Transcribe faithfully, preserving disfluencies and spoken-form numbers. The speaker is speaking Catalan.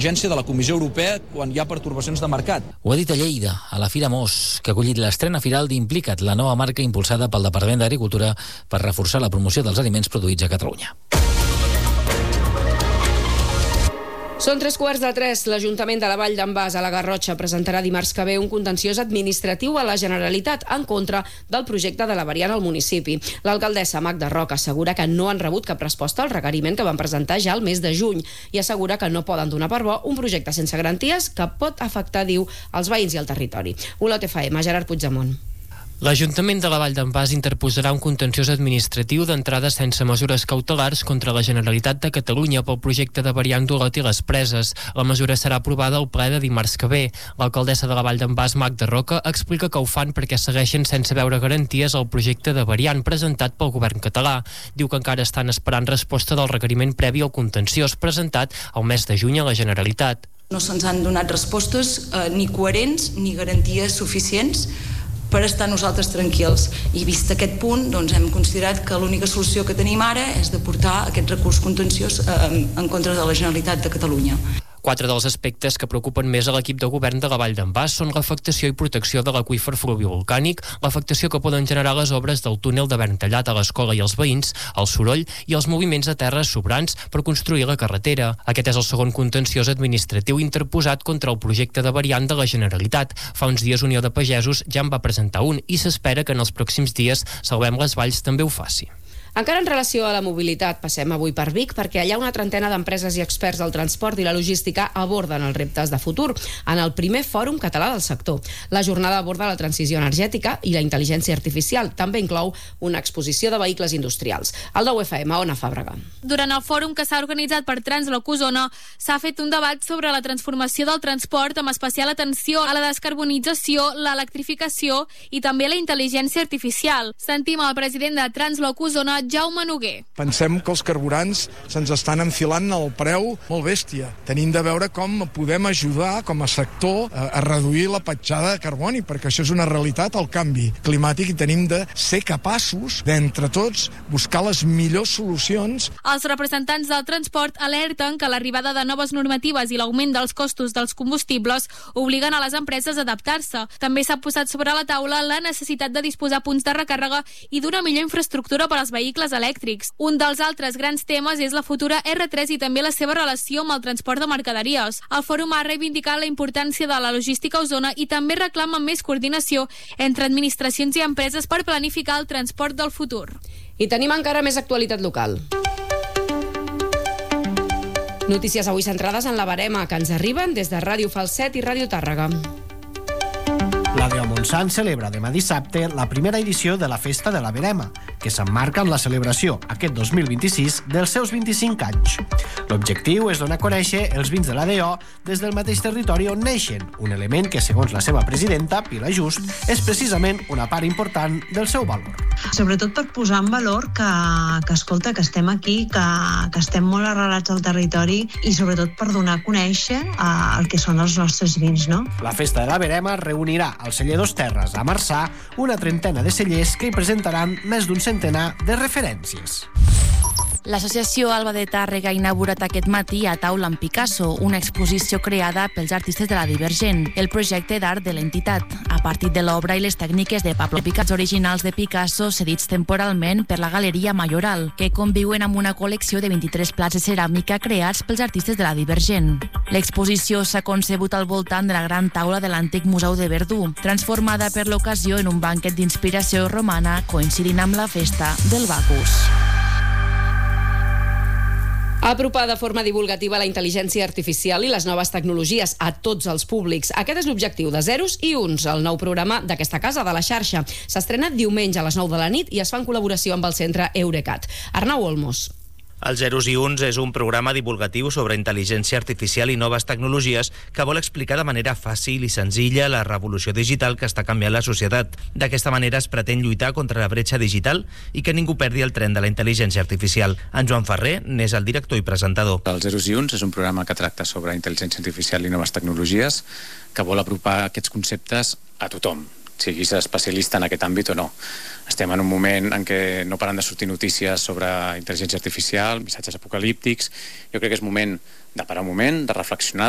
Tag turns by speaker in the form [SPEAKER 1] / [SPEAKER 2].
[SPEAKER 1] contingència de la Comissió Europea quan hi ha pertorbacions de mercat.
[SPEAKER 2] Ho ha dit a Lleida, a la Fira Mos, que ha acollit l'estrena firal d'Implica't, la nova marca impulsada pel Departament d'Agricultura per reforçar la promoció dels aliments produïts a Catalunya.
[SPEAKER 3] Són tres quarts de tres. L'Ajuntament de la Vall d'en Bas, a la Garrotxa, presentarà dimarts que ve un contenciós administratiu a la Generalitat en contra del projecte de la variant al municipi. L'alcaldessa Magda Roca assegura que no han rebut cap resposta al requeriment que van presentar ja al mes de juny i assegura que no poden donar per bo un projecte sense garanties que pot afectar, diu, els veïns i el territori. Olot F M, Gerard Puigdemont.
[SPEAKER 4] L'Ajuntament de la Vall d'en Bas interposarà un contenciós administratiu d'entrada sense mesures cautelars contra la Generalitat de Catalunya pel projecte de variant d'Olot i les Preses. La mesura serà aprovada al ple de dimarts que ve. L'alcaldessa de la Vall d'en Bas, Magda Roca, explica que ho fan perquè segueixen sense veure garanties al projecte de variant presentat pel govern català. Diu que encara estan esperant resposta del requeriment previ al contenciós presentat al mes de juny a la Generalitat.
[SPEAKER 5] No se'ns han donat respostes eh, ni coherents ni garanties suficients per estar nosaltres tranquils. I vist aquest punt, doncs hem considerat que l'única solució que tenim ara és de portar aquest recurs contenciós eh, en contra de la Generalitat de Catalunya.
[SPEAKER 4] Quatre dels aspectes que preocupen més a l'equip de govern de la Vall d'en Bas són l'afectació i protecció de l'aqüífer fluvivolcànic, l'afectació que poden generar les obres del túnel de Verntallat a l'escola i els veïns, el soroll i els moviments de terres sobrants per construir la carretera. Aquest és el segon contenciós administratiu interposat contra el projecte de variant de la Generalitat. Fa uns dies Unió de Pagesos ja en va presentar un i s'espera que en els pròxims dies Salvem les Valls també ho faci.
[SPEAKER 3] Encara en relació a la mobilitat, passem avui per Vic perquè allà una trentena d'empreses i experts del transport i la logística aborden els reptes de futur en el primer fòrum català del sector. La jornada aborda la transició energètica i la intel·ligència artificial. També inclou una exposició de vehicles industrials. El de U F M, Ona Fàbrega.
[SPEAKER 6] Durant el fòrum que s'ha organitzat per Transloc Osona s'ha fet un debat sobre la transformació del transport amb especial atenció a la descarbonització, l'electrificació i també la intel·ligència artificial. Sentim el president de Transloc Osona, Jaume Noguer.
[SPEAKER 7] Pensem que els carburants se'ns estan enfilant al preu molt bèstia. Tenim de veure com podem ajudar com a sector a, a reduir la petjada de carboni, perquè això és una realitat, el canvi climàtic, i tenim de ser capaços d'entre tots buscar les millors solucions.
[SPEAKER 6] Els representants del transport alerten que l'arribada de noves normatives i l'augment dels costos dels combustibles obliguen a les empreses a adaptar-se. També s'ha posat sobre la taula la necessitat de disposar punts de recàrrega i d'una millor infraestructura per als vehicles elèctrics. Un dels altres grans temes és la futura erre tres i també la seva relació amb el transport de mercaderies. El fòrum ha reivindicat la importància de la logística a Osona i també reclama més coordinació entre administracions i empreses per planificar el transport del futur.
[SPEAKER 3] I tenim encara més actualitat local. Notícies avui centrades en la barema que ens arriben des de Ràdio Falset i Ràdio Tàrrega.
[SPEAKER 8] La D E O Montsant celebra demà dissabte la primera edició de la Festa de la Verema, que s'emmarca en la celebració aquest dos mil vint-i-sis dels seus vint-i-cinc anys. L'objectiu és donar a conèixer els vins de la D E O des del mateix territori on neixen, un element que, segons la seva presidenta, Pilar Just, és precisament una part important del seu valor.
[SPEAKER 9] Sobretot per posar en valor que, que escolta, que estem aquí, que, que estem molt arrelats al territori i sobretot per donar a conèixer uh, el que són els nostres vins, no?
[SPEAKER 8] La Festa de la Verema reunirà al celler Dos Terres, a Marçà, una trentena de cellers que hi presentaran més d'un centenar de referències.
[SPEAKER 10] L'Associació Alba de Tàrrega ha inaugurat aquest matí a Taula amb Picasso, una exposició creada pels artistes de la Divergent, el projecte d'art de l'entitat, a partir de l'obra i les tècniques de Pablo Picasso originals de Picasso cedits temporalment per la Galeria Majoral, que conviuen amb una col·lecció de vint-i-tres plats de ceràmica creats pels artistes de la Divergent. L'exposició s'ha concebut al voltant de la gran taula de l'antic Museu de Verdú, transformada per l'ocasió en un banquet d'inspiració romana coincidint amb la festa del Bacus.
[SPEAKER 3] Apropar de forma divulgativa la intel·ligència artificial i les noves tecnologies a tots els públics. Aquest és l'objectiu de Zeros i Uns, el nou programa d'aquesta casa, de la xarxa. S'estrena diumenge a les nou de la nit i es fa en col·laboració amb el centre Eurecat. Arnau Olmos.
[SPEAKER 11] El Zeros i Uns és un programa divulgatiu sobre intel·ligència artificial i noves tecnologies que vol explicar de manera fàcil i senzilla la revolució digital que està canviant la societat. D'aquesta manera es pretén lluitar contra la bretxa digital i que ningú perdi el tren de la intel·ligència artificial. En Joan Ferrer n'és el director i presentador.
[SPEAKER 12] El Zeros i Uns és un programa que tracta sobre intel·ligència artificial i noves tecnologies que vol apropar aquests conceptes a tothom, siguis especialista en aquest àmbit o no. Estem en un moment en què no paren de sortir notícies sobre intel·ligència artificial, missatges apocalíptics. Jo crec que és moment de parar un moment, de reflexionar,